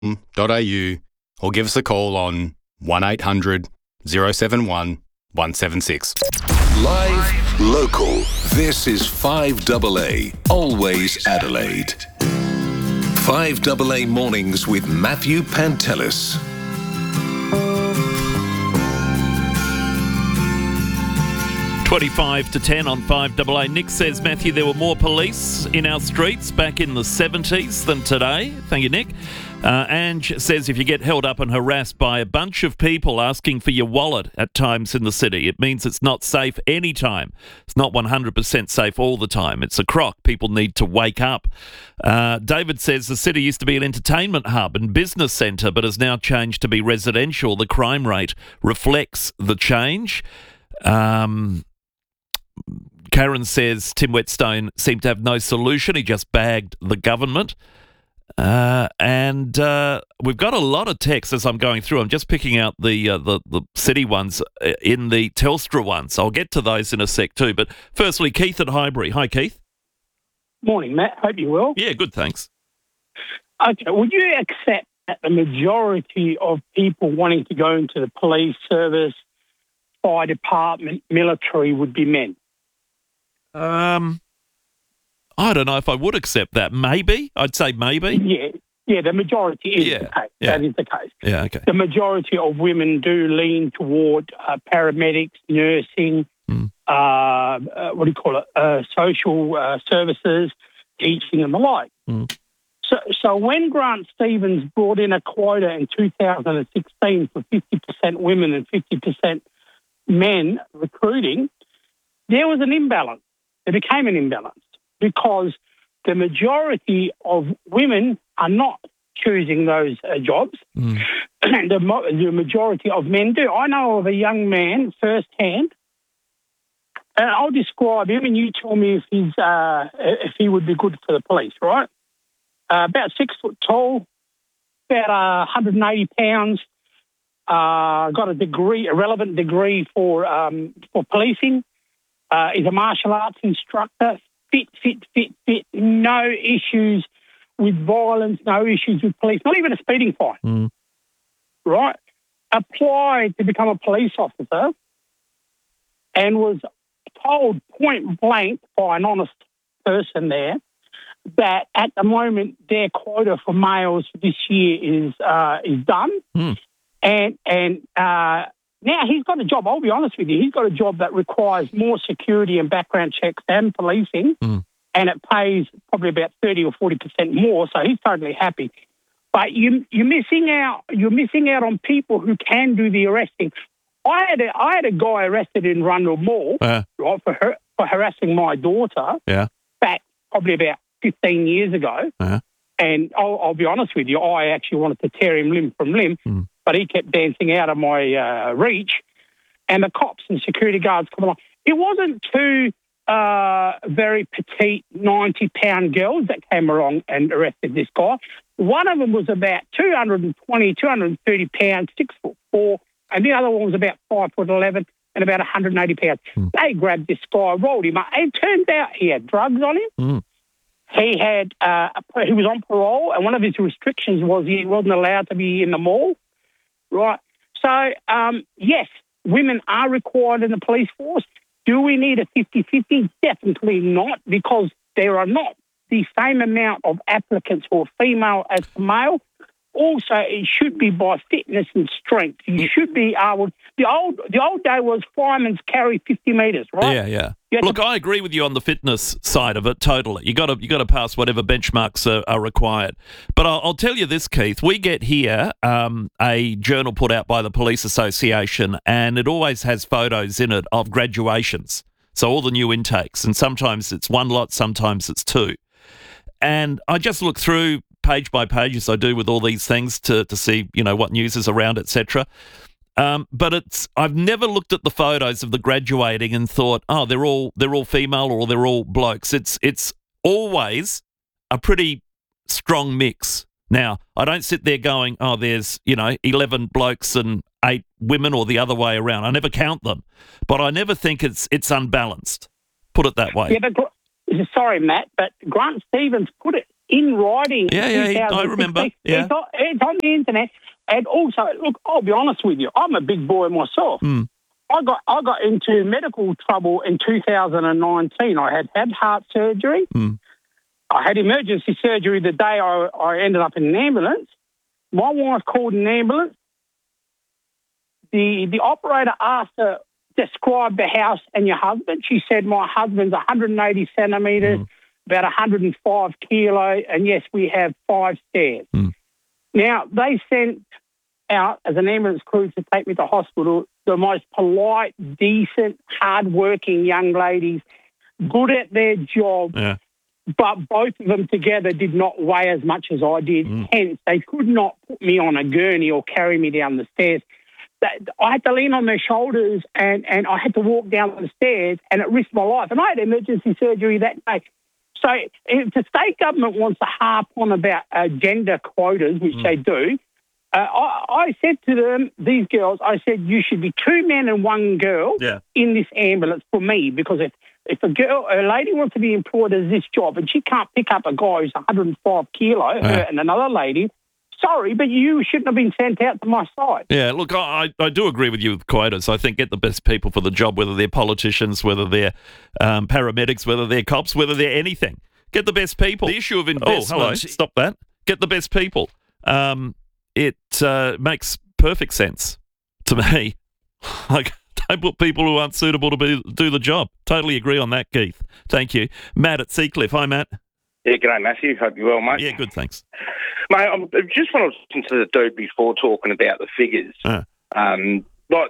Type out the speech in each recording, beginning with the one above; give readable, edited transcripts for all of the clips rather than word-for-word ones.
au or give us a call on 1800 071 176. Live, local. This is 5AA, always Adelaide. 5AA Mornings with Matthew Pantelis. 25 to 10 on 5AA. Nick says, Matthew, there were more police in our streets back in the 70s than today. Thank you, Nick. Ange says, if you get held up and harassed by a bunch of people asking for your wallet at times in the city, it means it's not safe any time. It's not 100% safe all the time. It's a crock. People need to wake up. David says, the city used to be an entertainment hub and business centre, but has now changed to be residential. The crime rate reflects the change. Karen says Tim Whetstone seemed to have no solution. He just bagged the government. And we've got a lot of texts as I'm going through. I'm just picking out the city ones in the Telstra ones. I'll get to those in a sec too. But firstly, Keith at Highbury. Hi, Keith. Morning, Matt. Hope you're well. Yeah, good, thanks. Okay, would you accept that the majority of people wanting to go into the police service, fire department, military would be men? I don't know if I would accept that. Maybe. I'd say maybe. Yeah, the majority is the case. Yeah. That is the case. Yeah, okay. The majority of women do lean toward paramedics, nursing, social services, teaching and the like. Mm. So when Grant Stevens brought in a quota in 2016 for 50% women and 50% men recruiting, there was an imbalance. There became an imbalance because the majority of women are not choosing those jobs, and the majority of men do. I know of a young man firsthand, and I'll describe him, and you tell me if he would be good for the police, right? About 6 foot tall, about 180 pounds, got a degree, a relevant degree for policing. He's a martial arts instructor, fit, no issues with violence, no issues with police, not even a speeding fine, right? Applied to become a police officer and was told point blank by an honest person there that at the moment their quota for males for this year is done. And now he's got a job, I'll be honest with you, he's got a job that requires more security and background checks than policing, and it pays probably about 30 or 40% more, so he's totally happy. But you're missing out on people who can do the arresting. I had a guy arrested in Rundle Mall right, for harassing my daughter back probably about 15 years ago. And I'll be honest with you, I actually wanted to tear him limb from limb, but he kept dancing out of my reach. And the cops and security guards come along. It wasn't two very petite 90-pound girls that came along and arrested this guy. One of them was about 220, 230 pounds, 6'4", and the other one was about 5'11" and about 180 pounds. They grabbed this guy, rolled him up. It turned out he had drugs on him. He had he was on parole, and one of his restrictions was he wasn't allowed to be in the mall. Right. So, yes, women are required in the police force. Do we need a 50-50? Definitely not, because there are not the same amount of applicants who are female as male. Also, it should be by fitness and strength. You should be able. The old day was firemen carry 50 metres, right? Yeah. Look, I agree with you on the fitness side of it totally. You got to pass whatever benchmarks are required. But I'll tell you this, Keith. We get here a journal put out by the Police Association, and it always has photos in it of graduations. So all the new intakes, and sometimes it's one lot, sometimes it's two. And I just look through page by page, as I do with all these things, to see, what news is around, etc. But I've never looked at the photos of the graduating and thought, oh, they're all female or they're all blokes. It's always a pretty strong mix. Now, I don't sit there going, oh, there's 11 blokes and 8 women, or the other way around. I never count them, but I never think it's unbalanced. Put it that way. Yeah, but sorry, Matt, but Grant Stevens put it in writing. Yeah, I 2016. remember. Yeah. It's on the internet. And also, look, I'll be honest with you, I'm a big boy myself. Mm. I got into medical trouble in 2019. I had heart surgery. Mm. I had emergency surgery the day I ended up in an ambulance. My wife called an ambulance. The operator asked her, describe the house and your husband. She said, my husband's 180 centimetres, about 105 kilo, and yes, we have 5 stairs. Mm. Now, they sent out as an ambulance crew to take me to hospital the most polite, decent, hard-working young ladies, good at their job, but both of them together did not weigh as much as I did. Hence, they could not put me on a gurney or carry me down the stairs. I had to lean on their shoulders and I had to walk down the stairs, and it risked my life. And I had emergency surgery that day. So if the state government wants to harp on about gender quotas, which they do, I said to them, these girls, I said, you should be 2 men and 1 girl in this ambulance for me, because if a lady wants to be employed as this job and she can't pick up a guy who's 105 kilo, her and another lady, sorry, but you shouldn't have been sent out to my side. Yeah, look, I do agree with you with quotas. I think get the best people for the job, whether they're politicians, whether they're paramedics, whether they're cops, whether they're anything. Get the best people. The issue of investment... Oh, hello, stop that. Get the best people. It makes perfect sense to me. Like, don't put people who aren't suitable to do the job. Totally agree on that, Keith. Thank you. Matt at Seacliff. Hi, Matt. Yeah, g'day, Matthew. Hope you're well, mate. Yeah, good, thanks. Mate, I just want to listen to the dude before talking about the figures. Uh. The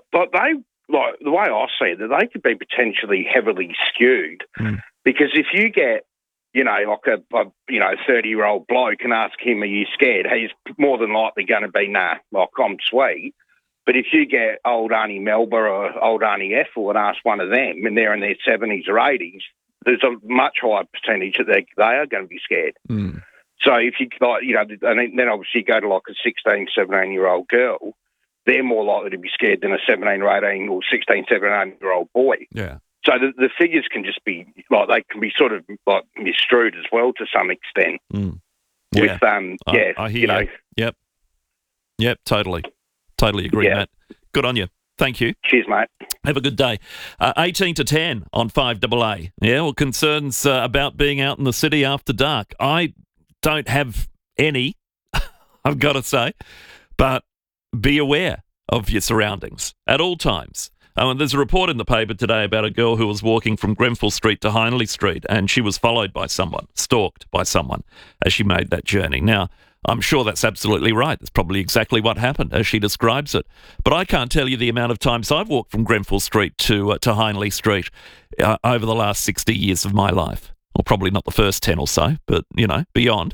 way I see it, that they could be potentially heavily skewed, because if you get, like a 30-year-old bloke and ask him, are you scared? He's more than likely going to be, nah, like I'm sweet. But if you get old Auntie Melba or old Auntie Ethel and ask one of them, and they're in their 70s or 80s, there's a much higher percentage that they are going to be scared. So if you, and then obviously you go to like a 16, 17-year-old girl, they're more likely to be scared than a 17 or 18 or 16, 17, 18-year-old boy. Yeah. So the figures can just be, they can be sort of like misstrued as well to some extent. Yeah. With, I hear you. Yep, totally agree, Matt. Good on you. Thank you. Cheers, mate. Have a good day. 18 to 10 on 5AA. Yeah, well, concerns about being out in the city after dark. I don't have any, I've got to say, but be aware of your surroundings at all times. There's a report in the paper today about a girl who was walking from Grenfell Street to Hindley Street, and she was followed by someone, stalked by someone as she made that journey. Now, I'm sure that's absolutely right. That's probably exactly what happened as she describes it. But I can't tell you the amount of times I've walked from Grenfell Street to Hindley Street over the last 60 years of my life. Well, probably not the first 10 or so, but, beyond.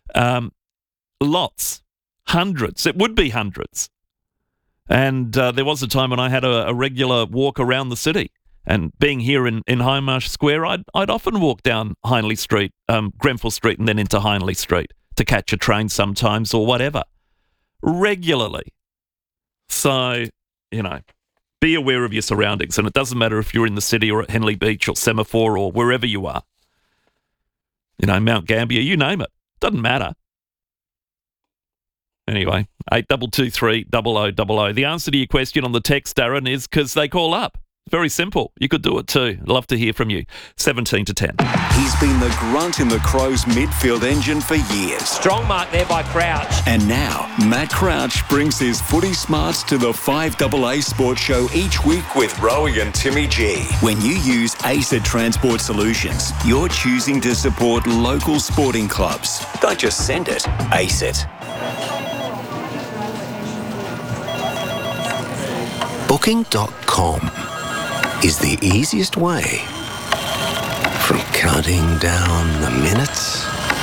Lots. Hundreds. It would be hundreds. And there was a time when I had a regular walk around the city. And being here in Hindmarsh Square, I'd often walk down Hindley Street, Grenfell Street, and then into Hindley Street to catch a train sometimes or whatever. Regularly. So, be aware of your surroundings. And it doesn't matter if you're in the city or at Henley Beach or Semaphore or wherever you are. Mount Gambier, you name it. Doesn't matter. Anyway, 8223 0000. The answer to your question on the text, Darren, is because they call up. Very simple. You could do it too. Love to hear from you. 17 to 10. He's been the grunt in the Crows midfield engine for years. Strong mark there by Crouch. And now, Matt Crouch brings his footy smarts to the 5AA Sports Show each week with Rowie and Timmy G. When you use ACID Transport Solutions, you're choosing to support local sporting clubs. Don't just send it, ACID. Booking.com is the easiest way from counting down the minutes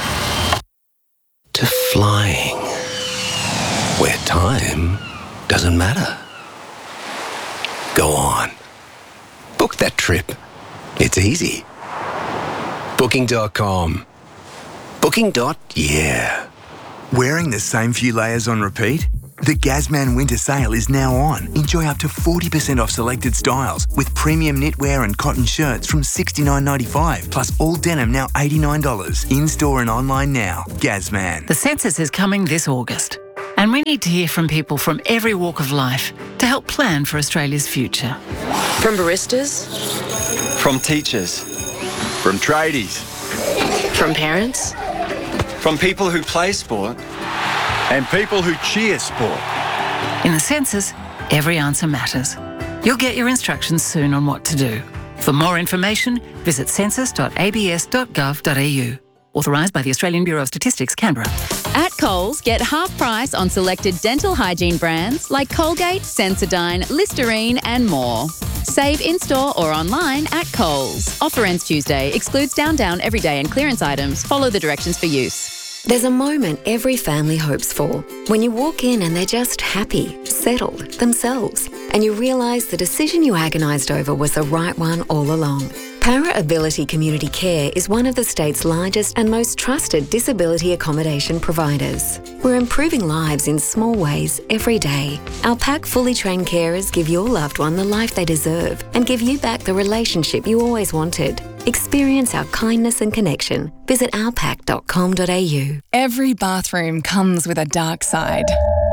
to flying where time doesn't matter. Go on. Book that trip. It's easy. Booking.com. Booking.yeah. Wearing the same few layers on repeat? The Gazman Winter Sale is now on. Enjoy up to 40% off selected styles with premium knitwear and cotton shirts from $69.95, plus all denim now $89. In-store and online now. Gazman. The census is coming this August, and we need to hear from people from every walk of life to help plan for Australia's future. From baristas, from teachers, from tradies, from parents, from people who play sport, and people who cheer sport. In the census, every answer matters. You'll get your instructions soon on what to do. For more information, visit census.abs.gov.au. Authorised by the Australian Bureau of Statistics, Canberra. At Coles, get half price on selected dental hygiene brands like Colgate, Sensodyne, Listerine and more. Save in-store or online at Coles. Offer ends Tuesday. Excludes down, everyday and clearance items. Follow the directions for use. There's a moment every family hopes for. When you walk in and they're just happy, settled, themselves, and you realise the decision you agonised over was the right one all along. Para Ability Community Care is one of the state's largest and most trusted disability accommodation providers. We're improving lives in small ways every day. Our PAC fully trained carers give your loved one the life they deserve and give you back the relationship you always wanted. Experience our kindness and connection. Visit ourpac.com.au. Every bathroom comes with a dark side.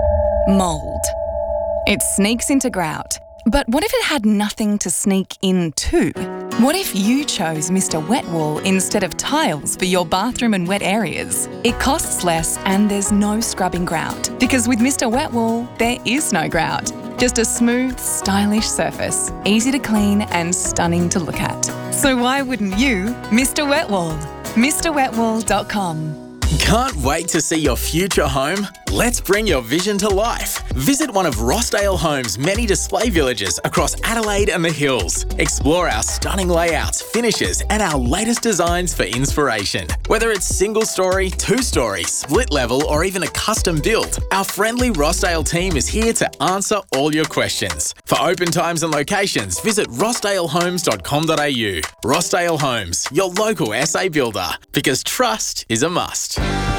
Mould. It sneaks into grout. But what if it had nothing to sneak into? What if you chose Mr. Wet Wall instead of tiles for your bathroom and wet areas? It costs less and there's no scrubbing grout. Because with Mr. Wet Wall, there is no grout. Just a smooth, stylish surface, easy to clean and stunning to look at. So why wouldn't you, Mr. Wet Wall? MrWetWall.com. Can't wait to see your future home? Let's bring your vision to life. Visit one of Rossdale Homes' many display villages across Adelaide and the Hills. Explore our stunning layouts, finishes, and our latest designs for inspiration. Whether it's single story, two-story, split level, or even a custom build, our friendly Rossdale team is here to answer all your questions. For open times and locations, visit rossdalehomes.com.au. Rossdale Homes, your local SA builder, because trust is a must.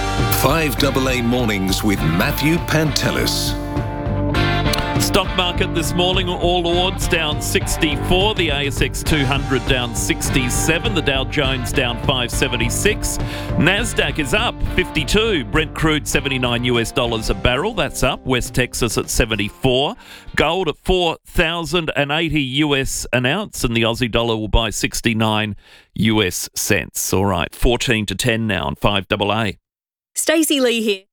5AA Mornings with Matthew Pantelis. Stock market this morning, all odds down 64. The ASX 200 down 67. The Dow Jones down 576. Nasdaq is up 52. Brent crude $79 a barrel. That's up. West Texas at 74. Gold at 4,080 US an ounce, and the Aussie dollar will buy 69 US cents. All right, 14 to 10 now on 5AA. Stacey Lee here.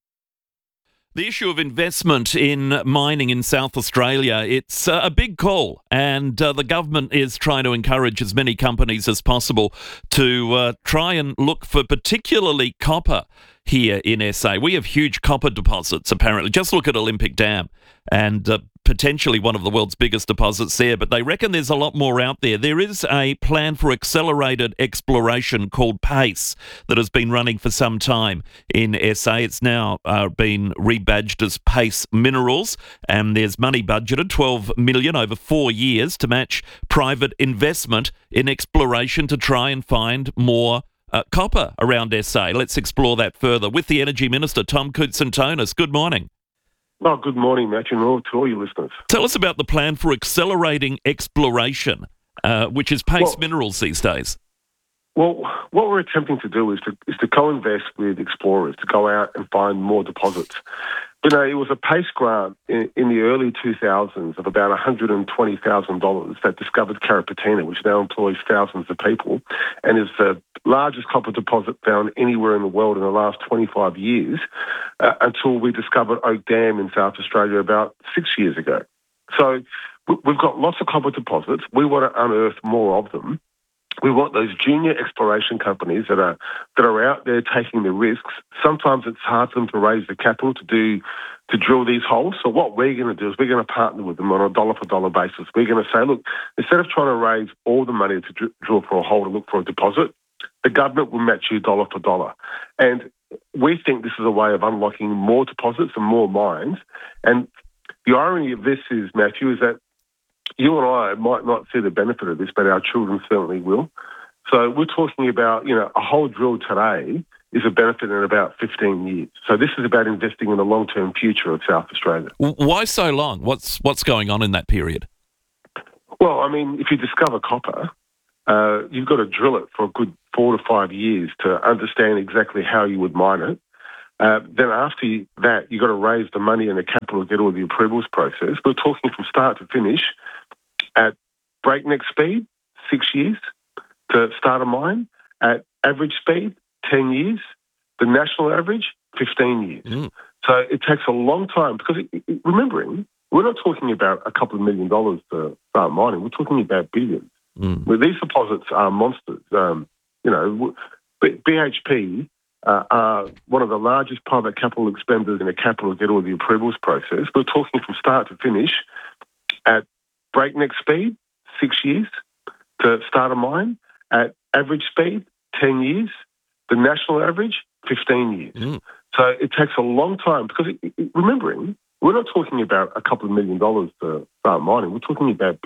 The issue of investment in mining in South Australia, it's a big call, and the government is trying to encourage as many companies as possible to try and look for particularly copper here in SA. We have huge copper deposits, apparently. Just look at Olympic Dam and potentially one of the world's biggest deposits there, but they reckon there's a lot more out there. There is a plan for accelerated exploration called PACE that has been running for some time in SA. It's now been rebadged as PACE Minerals, and there's money budgeted, $12 million over 4 years, to match private investment in exploration to try and find more copper around SA. Let's explore that further with the Energy Minister, Tom Koutsantonis. Good morning. Oh, good morning, Matthew, and to all your listeners. Tell us about the plan for accelerating exploration, which is PACE Minerals these days. Well, what we're attempting to do is to co-invest with explorers to go out and find more deposits. You know, it was a PACE grant in the early 2000s of about $120,000 that discovered Carrapateena, which now employs thousands of people and is the largest copper deposit found anywhere in the world in the last 25 years, until we discovered Oak Dam in South Australia about 6 years ago. So we've got lots of copper deposits. We want to unearth more of them. We want those junior exploration companies that are out there taking the risks. Sometimes it's hard for them to raise the capital to drill these holes. So what we're going to do is we're going to partner with them on a dollar-for-dollar basis. We're going to say, look, instead of trying to raise all the money to drill for a hole to look for a deposit, the government will match you dollar for dollar. And we think this is a way of unlocking more deposits and more mines. And the irony of this is, Matthew, is that you and I might not see the benefit of this, but our children certainly will. So we're talking about, a hole drilled today is a benefit in about 15 years. So this is about investing in the long-term future of South Australia. Why so long? What's going on in that period? Well, I mean, if you discover copper, you've got to drill it for a good 4 to 5 years to understand exactly how you would mine it. Then after that, you've got to raise the money and the capital to get all the approvals process. We're talking from start to finish at breakneck speed, 6 years to start a mine. At average speed, 10 years. The national average, 15 years. So it takes a long time because, remembering, we're not talking about a couple of $1 million to start mining. We're talking about billions. Well, these deposits are monsters. BHP are one of the largest private capital expenders in the capital to get all the approvals process. We're talking from start to finish at breakneck speed, 6 years to start a mine. At average speed, 10 years. The national average, 15 years. So it takes a long time because, remembering, we're not talking about a couple of $1 million to start mining. We're talking about